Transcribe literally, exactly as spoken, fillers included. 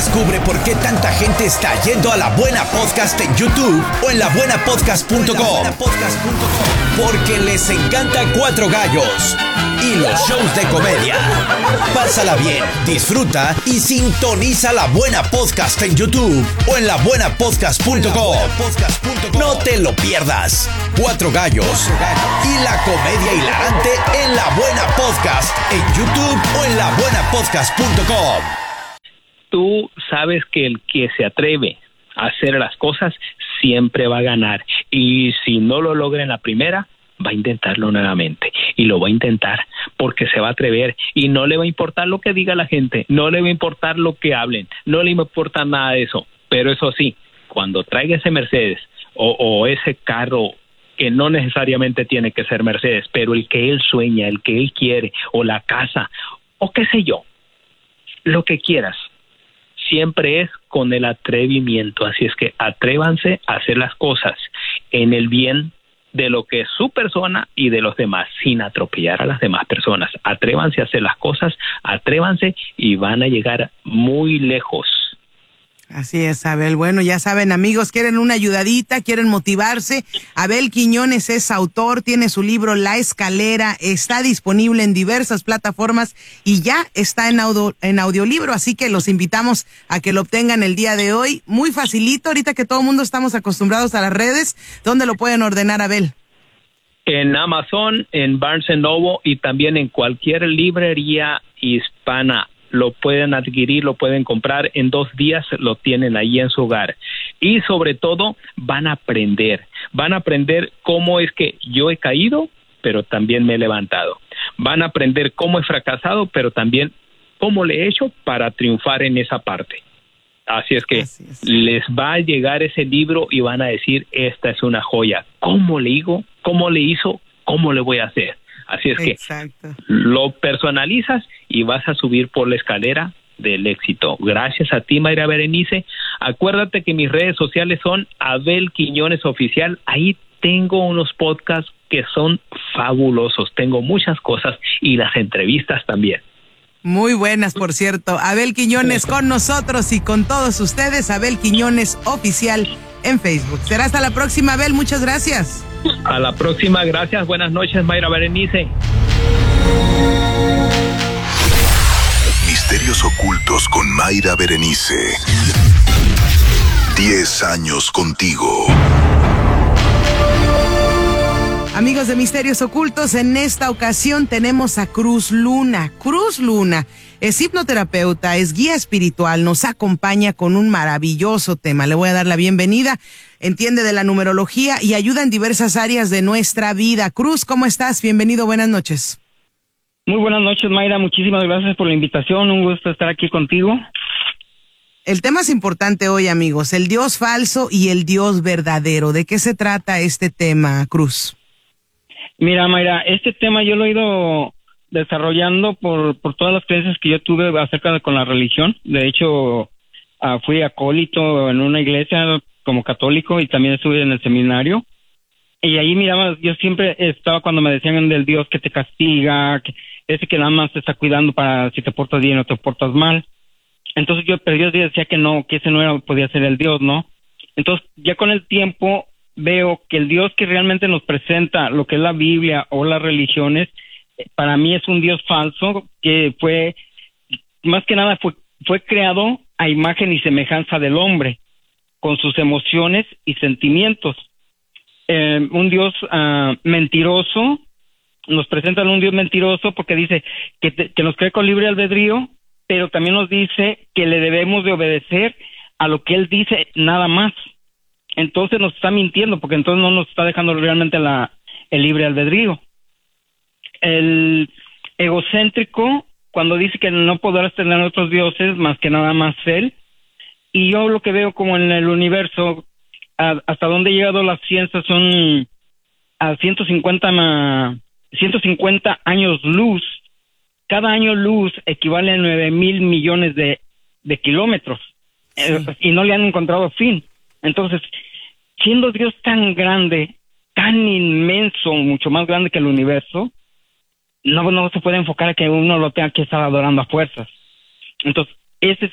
Descubre por qué tanta gente está yendo a La Buena Podcast en YouTube o en la buena podcast punto com. Porque les encanta Cuatro Gallos y los shows de comedia. Pásala bien, disfruta y sintoniza La Buena Podcast en YouTube o en la buena podcast punto com. No te lo pierdas. Cuatro Gallos y la comedia hilarante en La Buena Podcast en YouTube o en la buena podcast punto com. Tú sabes que el que se atreve a hacer las cosas siempre va a ganar. Y si no lo logra en la primera, va a intentarlo nuevamente. Y lo va a intentar porque se va a atrever. Y no le va a importar lo que diga la gente. No le va a importar lo que hablen. No le va a importar nada de eso. Pero eso sí, cuando traiga ese Mercedes o, o ese carro que no necesariamente tiene que ser Mercedes, pero el que él sueña, el que él quiere, o la casa, o qué sé yo, lo que quieras, siempre es con el atrevimiento. Así es que atrévanse a hacer las cosas en el bien de lo que es su persona y de los demás, sin atropellar a las demás personas. Atrévanse a hacer las cosas, atrévanse y van a llegar muy lejos. Así es, Abel. Bueno, ya saben, amigos, quieren una ayudadita, quieren motivarse. Abel Quiñones es autor, tiene su libro La Escalera, está disponible en diversas plataformas y ya está en audio, en audiolibro, así que los invitamos a que lo obtengan el día de hoy. Muy facilito, ahorita que todo el mundo estamos acostumbrados a las redes. ¿Dónde lo pueden ordenar, Abel? En Amazon, en Barnes and Noble y también en cualquier librería hispana. Lo pueden adquirir, lo pueden comprar, en dos días lo tienen ahí en su hogar. Y sobre todo van a aprender, van a aprender cómo es que yo he caído, pero también me he levantado. Van a aprender cómo he fracasado, pero también cómo le he hecho para triunfar en esa parte. Así es que Así es. Les va a llegar ese libro y van a decir, esta es una joya. ¿Cómo le digo? ¿Cómo le hizo? ¿Cómo le voy a hacer? Así es Exacto. que lo personalizas y vas a subir por la escalera del éxito. Gracias a ti, Mayra Berenice. Acuérdate que mis redes sociales son Abel Quiñones Oficial. Ahí tengo unos podcasts que son fabulosos. Tengo muchas cosas y las entrevistas también. Muy buenas, por cierto. Abel Quiñones con nosotros y con todos ustedes. Abel Quiñones Oficial en Facebook. Será hasta la próxima, Abel. Muchas gracias. A la próxima, gracias. Buenas noches, Mayra Berenice. Misterios ocultos con Mayra Berenice. Diez años contigo. Amigos de Misterios Ocultos, en esta ocasión tenemos a Cruz Luna. Cruz Luna es hipnoterapeuta, es guía espiritual, nos acompaña con un maravilloso tema. Le voy a dar la bienvenida. Entiende de la numerología y ayuda en diversas áreas de nuestra vida. Cruz, ¿cómo estás? Bienvenido, buenas noches. Muy buenas noches, Mayra. Muchísimas gracias por la invitación. Un gusto estar aquí contigo. El tema es importante hoy, amigos. El Dios falso y el Dios verdadero. ¿De qué se trata este tema, Cruz? Mira, Mayra, este tema yo lo he ido desarrollando por, por todas las creencias que yo tuve acerca de con la religión. De hecho, uh, fui acólito en una iglesia como católico y también estuve en el seminario. Y ahí miraba, yo siempre estaba cuando me decían del Dios que te castiga, que ese que nada más te está cuidando para si te portas bien o te portas mal. Entonces yo, pero yo decía que no, que ese no era, podía ser el Dios, ¿no? Entonces ya con el tiempo veo que el Dios que realmente nos presenta lo que es la Biblia o las religiones, para mí es un Dios falso que fue, más que nada fue, fue creado a imagen y semejanza del hombre, con sus emociones y sentimientos. Eh, un Dios uh, mentiroso, nos presentan un Dios mentiroso porque dice que, te, que nos cree con libre albedrío, pero también nos dice que le debemos de obedecer a lo que Él dice nada más. Entonces nos está mintiendo, porque entonces no nos está dejando realmente la, el libre albedrío. El egocéntrico, cuando dice que no podrás tener otros dioses más que nada más Él, y yo lo que veo como en el universo, a, hasta donde ha llegado la ciencia son a ciento cincuenta años luz. Cada año luz equivale a nueve mil millones de, de kilómetros, sí. eh, y no le han encontrado fin. Entonces, siendo Dios tan grande, tan inmenso, mucho más grande que el universo, no, no se puede enfocar a que uno lo tenga que estar adorando a fuerzas. Entonces, ese